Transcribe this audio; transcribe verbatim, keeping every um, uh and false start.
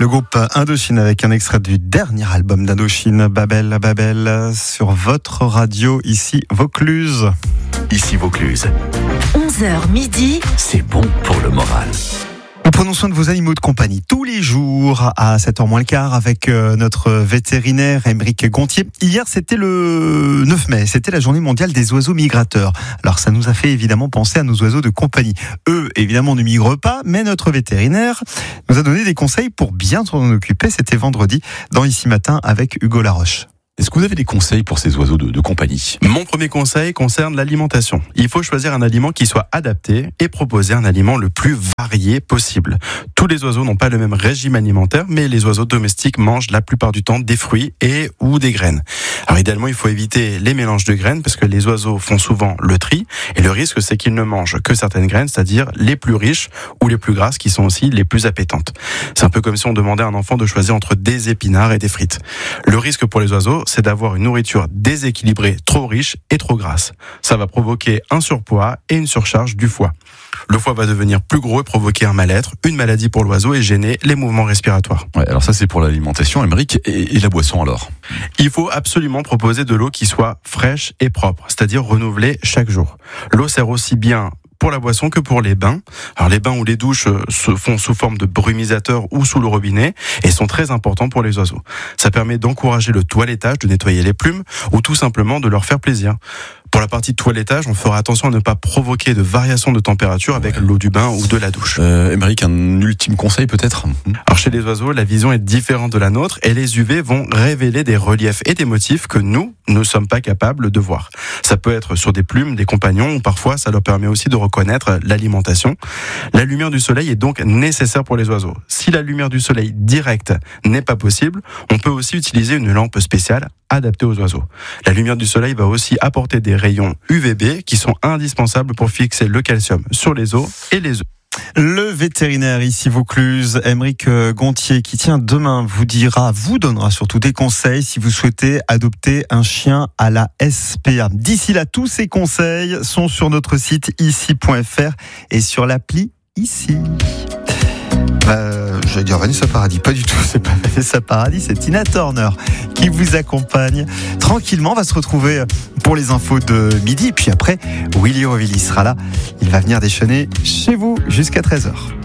groupe Indochine avec un extrait du dernier album d'Indochine, Babel, Babel, sur votre radio, ici Vaucluse. Ici Vaucluse. onze heures midi. C'est bon pour le moral. Nous prenons soin de vos animaux de compagnie tous les jours à sept heures moins le quart avec notre vétérinaire Aymeric Gontier. Hier, c'était le neuf mai, c'était la journée mondiale des oiseaux migrateurs. Alors ça nous a fait évidemment penser à nos oiseaux de compagnie. Eux, évidemment, ne migrent pas, mais notre vétérinaire nous a donné des conseils pour bien s'en occuper. C'était vendredi dans Ici Matin avec Hugo Laroche. Est-ce que vous avez des conseils pour ces oiseaux de, de compagnie ? Mon premier conseil concerne l'alimentation. Il faut choisir un aliment qui soit adapté et proposer un aliment le plus varié possible. Tous les oiseaux n'ont pas le même régime alimentaire, mais les oiseaux domestiques mangent la plupart du temps des fruits et ou des graines. Alors idéalement, il faut éviter les mélanges de graines parce que les oiseaux font souvent le tri et le risque, c'est qu'ils ne mangent que certaines graines, c'est-à-dire les plus riches ou les plus grasses qui sont aussi les plus appétantes. C'est un peu comme si on demandait à un enfant de choisir entre des épinards et des frites. Le risque pour les oiseaux, c'est d'avoir une nourriture déséquilibrée, trop riche et trop grasse. Ça va provoquer un surpoids et une surcharge du foie. Le foie va devenir plus gros et provoquer un mal-être, une maladie pour l'oiseau et gêner les mouvements respiratoires. Ouais, alors ça c'est pour l'alimentation, Aymeric, et, et la boisson alors ? Il faut absolument proposer de l'eau qui soit fraîche et propre, c'est-à-dire renouvelée chaque jour. L'eau sert aussi bien pour la boisson que pour les bains. Alors les bains ou les douches se font sous forme de brumisateur ou sous le robinet et sont très importants pour les oiseaux. Ça permet d'encourager le toilettage, de nettoyer les plumes ou tout simplement de leur faire plaisir. Pour la partie toilettage, on fera attention à ne pas provoquer de variation de température avec ouais. l'eau du bain ou de la douche. Euh, Aymeric, un ultime conseil peut-être ? Alors chez les oiseaux, la vision est différente de la nôtre et les U V vont révéler des reliefs et des motifs que nous ne sommes pas capables de voir. Ça peut être sur des plumes, des compagnons ou parfois ça leur permet aussi de reconnaître l'alimentation. La lumière du soleil est donc nécessaire pour les oiseaux. Si la lumière du soleil directe n'est pas possible, on peut aussi utiliser une lampe spéciale adaptée aux oiseaux. La lumière du soleil va aussi apporter des rayons U V B qui sont indispensables pour fixer le calcium sur les os et les œufs. Le vétérinaire ici Vaucluse, Aymeric Gontier, qui tient demain vous dira, vous donnera surtout des conseils si vous souhaitez adopter un chien à la S P A. D'ici là, tous ces conseils sont sur notre site ici point f r et sur l'appli Ici. Euh, je vais dire Vanessa Paradis, pas du tout, c'est pas Vanessa Paradis, c'est Tina Turner qui vous accompagne tranquillement. On va se retrouver pour les infos de midi, puis après, Willy Rovilly sera là, il va venir déjeuner chez vous jusqu'à treize heures.